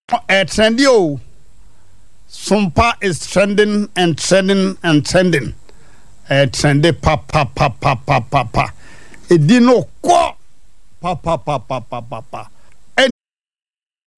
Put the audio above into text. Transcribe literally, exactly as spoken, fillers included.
uh, trendy oh. Sumpa is trending and trending and trending. Uh, trendy pa pa pa pa pa pa pa. It didn't know qua pa pa pa pa pa pa pa.